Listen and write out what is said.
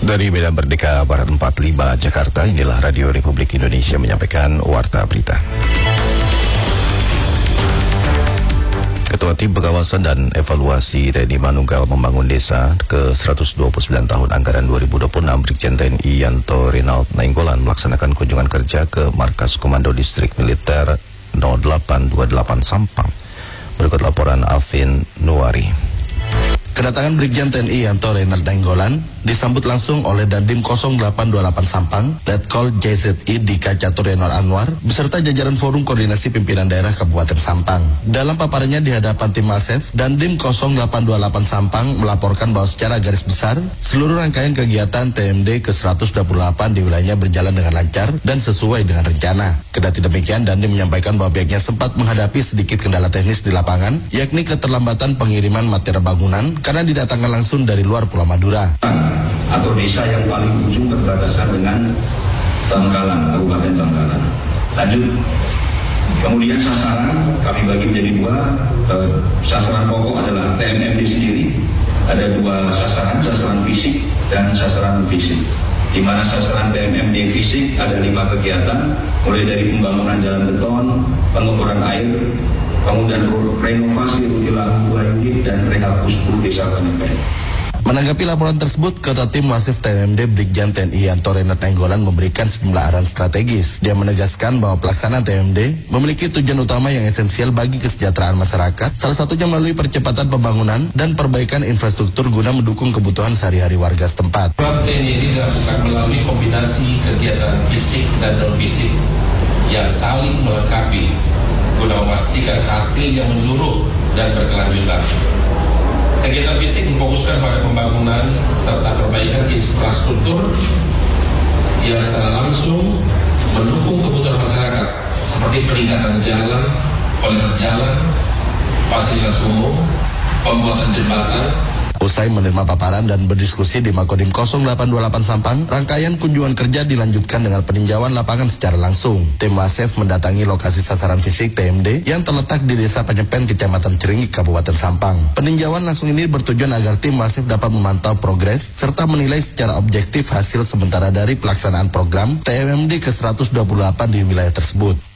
Dari Medan Merdeka Barat 45 Jakarta, inilah Radio Republik Indonesia menyampaikan Warta Berita. Ketua Tim Pengawasan dan Evaluasi TNI Manunggal Membangun Desa ke-129 tahun anggaran 2026 Brigjen TNI Yanto Rinald Nainggolan melaksanakan kunjungan kerja ke Markas Komando Distrik Militer 0828 Sampang. Berikut laporan Alvin Nuari. Kedatangan Brigjen TNI Yanto Rinald Nainggolan disambut langsung oleh Dandim 0828 Sampang, Letkol JZI Dika Caturyanor Anwar, beserta jajaran Forum Koordinasi Pimpinan Daerah Kabupaten Sampang. Dalam paparannya di hadapan tim Masef, Dandim 0828 Sampang melaporkan bahwa secara garis besar, seluruh rangkaian kegiatan TMD ke-128 di wilayahnya berjalan dengan lancar dan sesuai dengan rencana. Kendati demikian, Dandim menyampaikan bahwa pihaknya sempat menghadapi sedikit kendala teknis di lapangan, yakni keterlambatan pengiriman material bangunan karena didatangkan langsung dari luar Pulau Madura. Atau desa yang paling ujung berbatasan dengan Bangkalan, Kabupaten Bangkalan. Lanjut, kemudian sasaran kami bagi menjadi dua. Sasaran pokok adalah TMMD sendiri. Ada dua sasaran fisik dan sasaran fisik. Di mana sasaran TMMD fisik ada 5 kegiatan, mulai dari pembangunan jalan beton, pengukuran air, kemudian renovasi rutilan 2 unit dan rehabilitasi desa Panyepen. Menanggapi laporan tersebut, Ketua Tim Masif TMD Brigjen TNI Yanto Rinald Nainggolan memberikan sejumlah arahan strategis. Dia menegaskan bahwa pelaksanaan TMD memiliki tujuan utama yang esensial bagi kesejahteraan masyarakat, salah satunya melalui percepatan pembangunan dan perbaikan infrastruktur guna mendukung kebutuhan sehari-hari warga setempat. Program TNI dilakukan melalui kombinasi kegiatan fisik dan non-fisik yang saling melengkapi guna memastikan hasil yang menyeluruh dan berkelanjutan. Kegiatan fisik difokuskan pada pembangunan serta perbaikan infrastruktur yang secara langsung mendukung kebutuhan masyarakat seperti peningkatan jalan, kualitas jalan, fasilitas umum, pembuatan jembatan. Usai menerima paparan dan berdiskusi di Makodim 0828 Sampang, rangkaian kunjungan kerja dilanjutkan dengan peninjauan lapangan secara langsung. Tim Masef mendatangi lokasi sasaran fisik TMD yang terletak di Desa Panyepen, Kecamatan Ciringik, Kabupaten Sampang. Peninjauan langsung ini bertujuan agar tim Masef dapat memantau progres serta menilai secara objektif hasil sementara dari pelaksanaan program TMMD ke-128 di wilayah tersebut.